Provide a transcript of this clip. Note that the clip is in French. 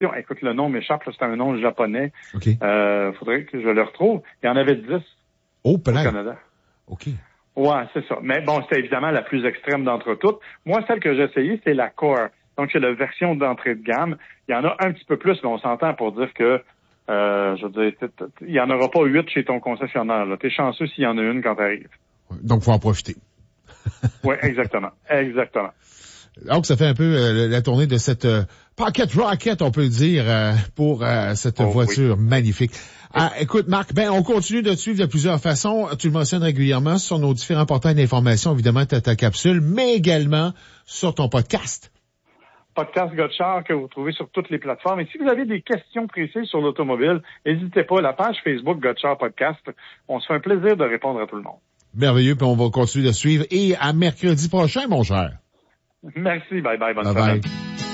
Écoute, le nom m'échappe, là, c'est un nom japonais. OK. Faudrait que je le retrouve. Il y en avait 10 au Canada. OK. Ouais, c'est ça. Mais bon, c'était évidemment la plus extrême d'entre toutes. Moi, celle que j'ai essayée, c'est la Core. Donc, c'est la version d'entrée de gamme. Il y en a un petit peu plus, mais on s'entend pour dire que, je veux dire, il y en aura pas 8 chez ton concessionnaire, là. T'es chanceux s'il y en a une quand t'arrives. Donc, faut en profiter. Oui, exactement. Exactement. Donc, ça fait un peu la tournée de cette Pocket Rocket, on peut le dire, pour cette voiture magnifique. Écoute, Marc, on continue de te suivre de plusieurs façons. Tu le mentionnes régulièrement sur nos différents portails d'information, évidemment, ta capsule, mais également sur ton podcast. Podcast Gotchard que vous trouvez sur toutes les plateformes. Et si vous avez des questions précises sur l'automobile, n'hésitez pas, la page Facebook Gotchard Podcast. On se fait un plaisir de répondre à tout le monde. Merveilleux, puis on va continuer de suivre. Et à mercredi prochain, mon cher. Merci, bye bye, bonne semaine.